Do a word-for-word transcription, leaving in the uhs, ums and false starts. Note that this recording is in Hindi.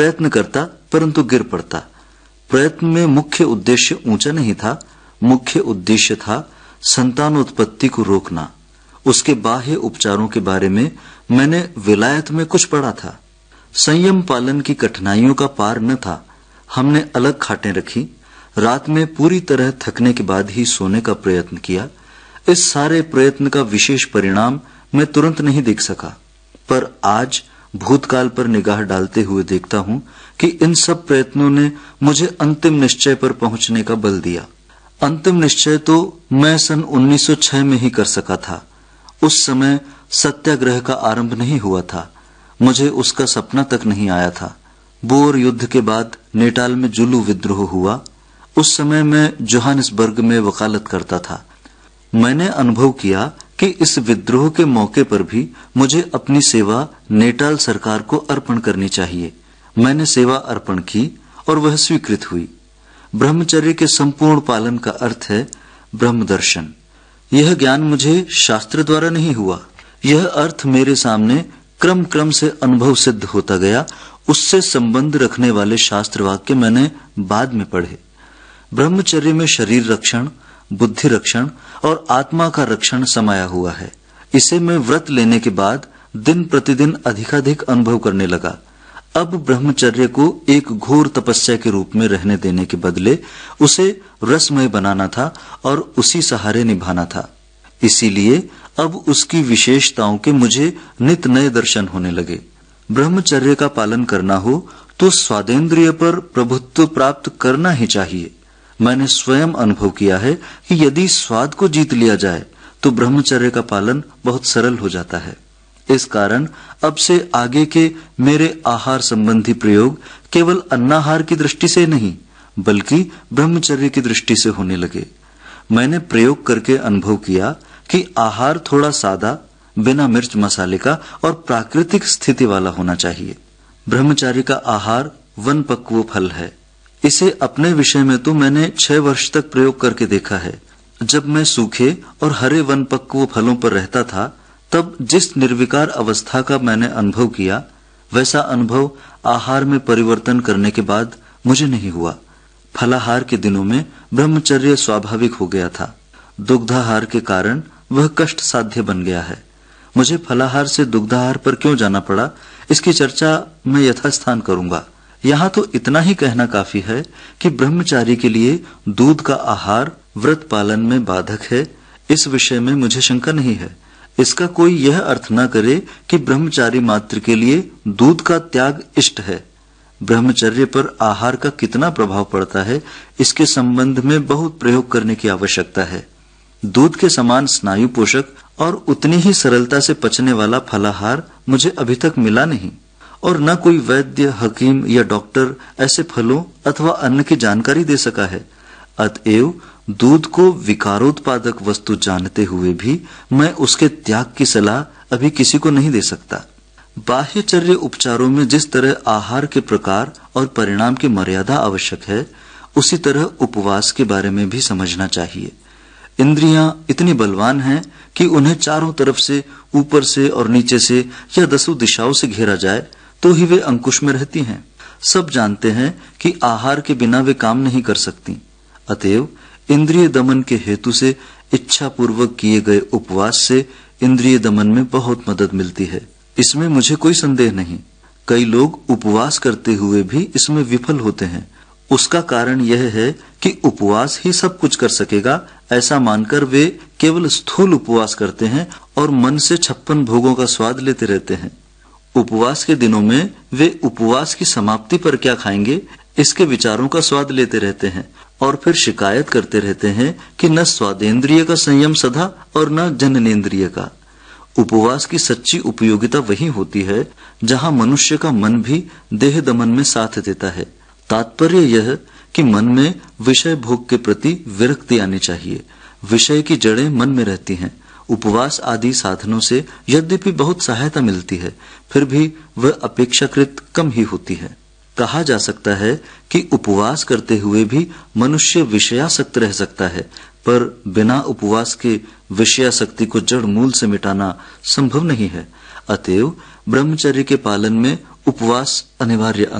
प्रयत्न करता परंतु गिर पड़ता। प्रयत्न में मुख्य उद्देश्य ऊंचा नहीं था, मुख्य उद्देश्य था संतानोत्पत्ति को रोकना। उसके बाह्य उपचारों के बारे में मैंने विलायत में कुछ पढ़ा था। संयम पालन की कठिनाइयों का पार न था। हमने अलग खाटें रखी, रात में पूरी तरह थकने के बाद ही सोने का प्रयत्न किया। इस सारे प्रयत्न का विशेष परिणाम मैं तुरंत नहीं देख सका, पर आज भूतकाल पर निगाह डालते हुए देखता हूं कि इन सब प्रयत्नों ने मुझे अंतिम निश्चय पर पहुंचने का बल दिया। अंतिम निश्चय तो मैं सन उन्नीस सौ छह में ही कर सका था। उस समय सत्याग्रह का आरंभ नहीं हुआ था, मुझे उसका सपना तक नहीं आया था। बोर युद्ध के बाद नेटाल में जुलू विद्रोह हुआ। उस समय मैं जोहानिसबर्ग में वकालत करता था। मैंने अनुभव किया कि इस विद्रोह के मौके पर भी मुझे अपनी सेवा नेटाल सरकार को अर्पण करनी चाहिए। मैंने सेवा अर्पण की और वह स्वीकृत हुई। ब्रह्मचर्य के संपूर्ण पालन का अर्थ है ब्रह्म दर्शन। यह ज्ञान मुझे शास्त्र द्वारा नहीं हुआ, यह अर्थ मेरे सामने क्रम क्रम से अनुभव सिद्ध होता गया। उससे संबंध रखने वाले शास्त्र वाक्य मैंने बाद में पढ़े। ब्रह्मचर्य में शरीर रक्षण, बुद्धि रक्षण और आत्मा का रक्षण समाया हुआ है। इसे मैं व्रत लेने के बाद दिन प्रतिदिन अधिकाधिक अनुभव करने लगा। अब ब्रह्मचर्य को एक घोर तपस्या के रूप में रहने देने के बदले उसे रसमय बनाना था और उसी सहारे निभाना था। इसीलिए अब उसकी विशेषताओं के मुझे नित नए दर्शन होने लगे। ब्रह्मचर्य का पालन करना हो तो स्वादेंद्रिय पर प्रभुत्व प्राप्त करना ही चाहिए। मैंने स्वयं अनुभव किया है कि यदि स्वाद को जीत लिया जाए तो ब्रह्मचर्य का पालन बहुत सरल हो जाता है। इस कारण अब से आगे के मेरे आहार संबंधी प्रयोग केवल अन्नाहार की दृष्टि से नहीं बल्कि ब्रह्मचर्य की दृष्टि से होने लगे। मैंने प्रयोग करके अनुभव किया कि आहार थोड़ा सादा, बिना मिर्च मसाले का और प्राकृतिक स्थिति वाला होना चाहिए। ब्रह्मचारी का आहार वन पक्व फल है। इसे अपने विषय में तो मैंने छह वर्ष तक प्रयोग करके देखा है। जब मैं सूखे और हरे वन पक्व फलों पर रहता था तब जिस निर्विकार अवस्था का मैंने अनुभव किया वैसा अनुभव आहार में परिवर्तन करने के बाद मुझे नहीं हुआ। फलाहार के दिनों में ब्रह्मचर्य स्वाभाविक हो गया था। दुग्धाहार के कारण वह कष्ट साध्य बन गया है। मुझे फलाहार से दुग्धाहार पर क्यों जाना पड़ा, इसकी चर्चा मैं यथास्थान करूंगा। यहाँ तो इतना ही कहना काफी है कि ब्रह्मचारी के लिए दूध का आहार व्रत पालन में बाधक है। इस विषय में मुझे शंका नहीं है। इसका कोई यह अर्थ न करे कि ब्रह्मचारी मात्र के लिए दूध का त्याग इष्ट है। ब्रह्मचर्य पर आहार का कितना प्रभाव पड़ता है, इसके संबंध में बहुत प्रयोग करने की आवश्यकता है। दूध के समान स्नायु पोषक और उतनी ही सरलता से पचने वाला फलाहार मुझे अभी तक मिला नहीं, और न कोई वैद्य, हकीम या डॉक्टर ऐसे फलों अथवा अन्न की जानकारी दे सका है। अतएव दूध को विकारोत्पादक वस्तु जानते हुए भी मैं उसके त्याग की सलाह अभी किसी को नहीं दे सकता। बाह्यचर्य उपचारों में जिस तरह आहार के प्रकार और परिणाम की मर्यादा आवश्यक है, उसी तरह उपवास के बारे में भी समझना चाहिए। इंद्रियां इतनी बलवान हैं कि उन्हें चारों तरफ से, ऊपर से और नीचे से या दसों दिशाओं से घेरा जाए तो ही वे अंकुश में रहती हैं। सब जानते हैं कि आहार के बिना वे काम नहीं कर सकती। अतएव इंद्रिय दमन के हेतु से इच्छा पूर्वक किए गए उपवास से इंद्रिय दमन में बहुत मदद मिलती है। इसमें मुझे कोई संदेह नहीं। कई लोग उपवास करते हुए भी इसमें विफल होते हैं। उसका कारण यह है कि उपवास ही सब कुछ कर सकेगा, ऐसा मानकर वे केवल स्थूल उपवास करते हैं और मन से छप्पन भोगों का स्वाद लेते रहते हैं। उपवास के दिनों में वे उपवास की समाप्ति पर क्या खाएंगे, इसके विचारों का स्वाद लेते रहते हैं और फिर शिकायत करते रहते हैं कि न स्वादेंद्रिय का संयम सधा और न जननेन्द्रिय का। उपवास की सच्ची उपयोगिता वही होती है जहाँ मनुष्य का मन भी देह दमन में साथ देता है। तात्पर्य यह कि मन में विषय भोग के प्रति विरक्ति आनी चाहिए। विषय की जड़ें मन में रहती हैं। उपवास आदि साधनों से यद्यपि बहुत सहायता मिलती है, फिर भी वह अपेक्षाकृत कम ही होती है। कहा जा सकता है कि उपवास करते हुए भी मनुष्य विषयासक्त रह सकता है, पर बिना उपवास के विषयासक्ति को जड़ मूल से मिटाना संभव नहीं है। अतएव ब्रह्मचर्य के पालन में उपवास अनिवार्य